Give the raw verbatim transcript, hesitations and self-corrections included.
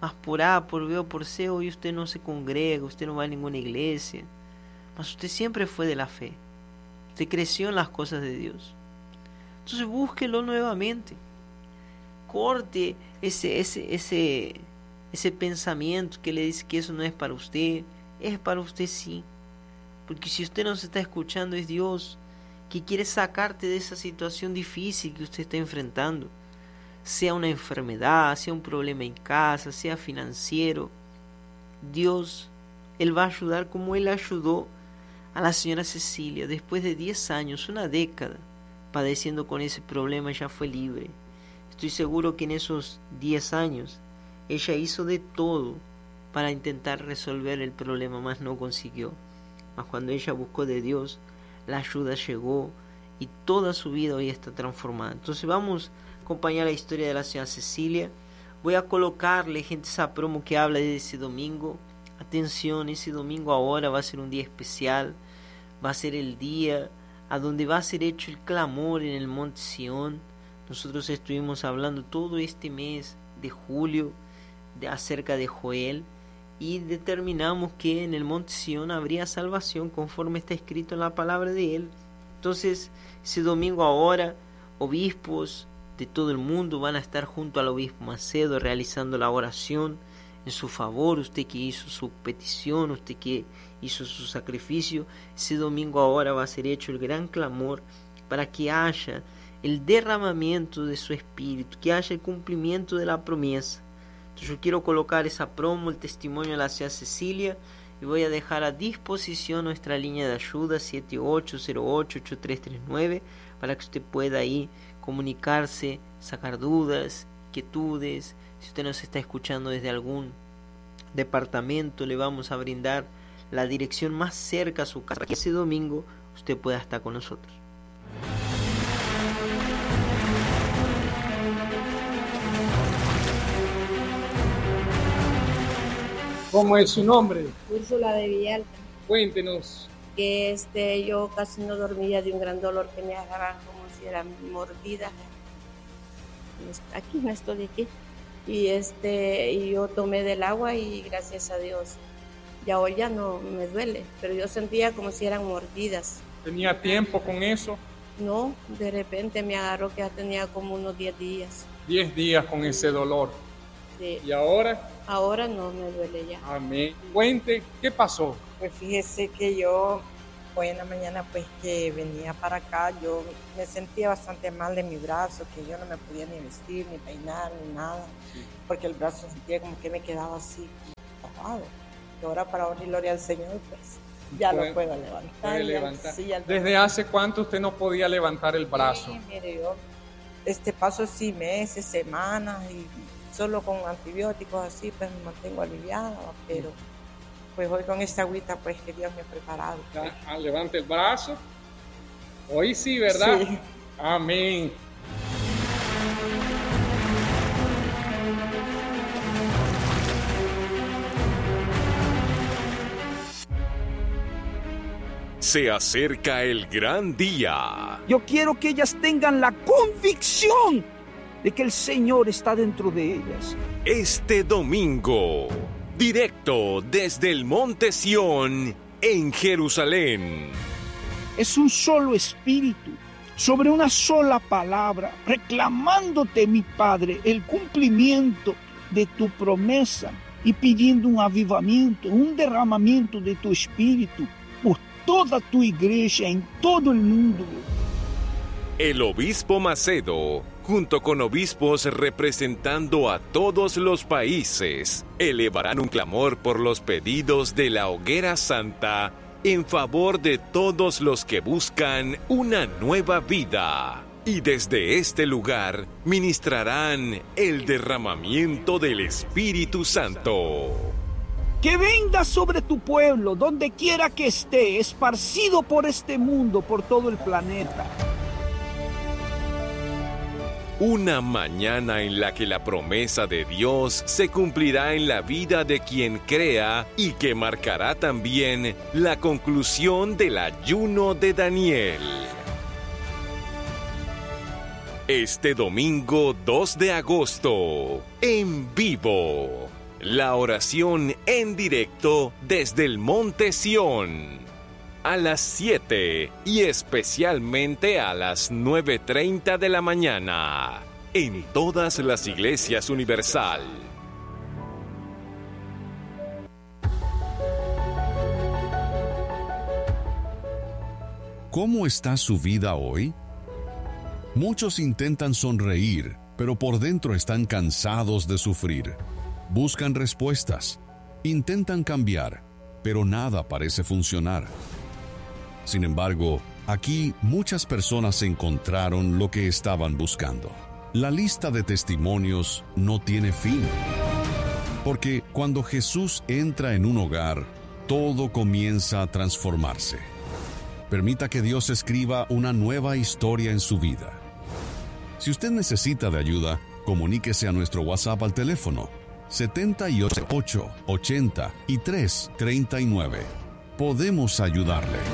mas por A, por B o por C, hoy usted no se congrega, usted no va a ninguna iglesia, mas usted siempre fue de la fe, usted creció en las cosas de Dios. Entonces búsquelo nuevamente, corte ese, ese, ese, ese pensamiento que le dice que eso no es para usted. Es para usted, sí, porque si usted no se está escuchando, es Dios que quiere sacarte de esa situación difícil que usted está enfrentando, sea una enfermedad, sea un problema en casa, sea financiero. Dios, Él va a ayudar como Él ayudó a la señora Cecilia. Después de diez años, una década, padeciendo con ese problema, ella fue libre. Estoy seguro que en esos diez años ella hizo de todo para intentar resolver el problema, mas no consiguió. Mas cuando ella buscó de Dios, la ayuda llegó y toda su vida hoy está transformada. Entonces vamos a acompañar la historia de la señora Cecilia. Voy a colocarle, gente, esa promo que habla de ese domingo. Atención, ese domingo ahora va a ser un día especial. Va a ser el día a donde va a ser hecho el clamor en el monte Sión. Nosotros estuvimos hablando todo este mes de julio de, acerca de Joel, y determinamos que en el monte Sión habría salvación conforme está escrito en la palabra de Él. Entonces, ese domingo ahora, obispos de todo el mundo van a estar junto al obispo Macedo realizando la oración en su favor. Usted que hizo su petición, usted que hizo su sacrificio, ese domingo ahora va a ser hecho el gran clamor para que haya el derramamiento de su espíritu, que haya el cumplimiento de la promesa. Entonces yo quiero colocar esa promo, el testimonio de la señora Cecilia, y voy a dejar a disposición nuestra línea de ayuda siete ocho cero ocho ocho tres tres nueve para que usted pueda ahí comunicarse, sacar dudas, inquietudes. Si usted nos está escuchando desde algún departamento, le vamos a brindar la dirección más cerca a su casa, para que ese domingo usted pueda estar con nosotros. ¿Cómo es su nombre? Úrsula de Villalta. Cuéntenos. Que este, yo casi no dormía de un gran dolor que me agarraba como si era mordida. Aquí, no estoy aquí. Y, este, y yo tomé del agua y gracias a Dios, ya hoy ya no me duele, pero yo sentía como si eran mordidas. ¿Tenía tiempo con eso? No, de repente me agarró que ya tenía como unos diez días. diez días con ese dolor. Sí. ¿Y ahora? Ahora no me duele ya. Amén. Cuente, ¿qué pasó? Pues fíjese que yo, hoy en la mañana, pues que venía para acá, yo me sentía bastante mal de mi brazo, que yo no me podía ni vestir, ni peinar, ni nada, sí. Porque el brazo sentía como que me quedaba así, tapado. Y ahora, para honrar gloria al Señor, pues ya lo puedo levantar. Puede levantar. Sí, ya ¿Desde hace cuánto usted no podía levantar el brazo? Sí, mire, yo este paso sí meses, semanas, y solo con antibióticos así, pues me mantengo aliviada, pero pues hoy con esta agüita, pues que Dios me ha preparado. Pues. Ah, levante el brazo. Hoy sí, ¿verdad? Sí. Amén. Se acerca el gran día. Yo quiero que ellas tengan la convicción de que el Señor está dentro de ellas. Este domingo, directo desde el Monte Sión, en Jerusalén. Es un solo espíritu, sobre una sola palabra, reclamándote, mi Padre, el cumplimiento de tu promesa y pidiendo un avivamiento, un derramamiento de tu espíritu por toda tu iglesia en todo el mundo. El obispo Macedo, junto con obispos representando a todos los países, elevarán un clamor por los pedidos de la Hoguera Santa en favor de todos los que buscan una nueva vida. Y desde este lugar ministrarán el derramamiento del Espíritu Santo. Que venga sobre tu pueblo, donde quiera que esté, esparcido por este mundo, por todo el planeta. Una mañana en la que la promesa de Dios se cumplirá en la vida de quien crea y que marcará también la conclusión del ayuno de Daniel. Este domingo dos de agosto, en vivo, La oración en directo desde el Monte Sión. A las siete y especialmente a las nueve treinta de la mañana. En todas las iglesias Universal. ¿Cómo está su vida hoy? Muchos intentan sonreír, pero por dentro están cansados de sufrir. Buscan respuestas, intentan cambiar, pero nada parece funcionar. Sin embargo, aquí muchas personas encontraron lo que estaban buscando. La lista de testimonios no tiene fin. Porque cuando Jesús entra en un hogar, todo comienza a transformarse. Permita que Dios escriba una nueva historia en su vida. Si usted necesita de ayuda, comuníquese a nuestro WhatsApp al teléfono setenta y ocho, ochenta y tres treinta y nueve. Podemos ayudarle.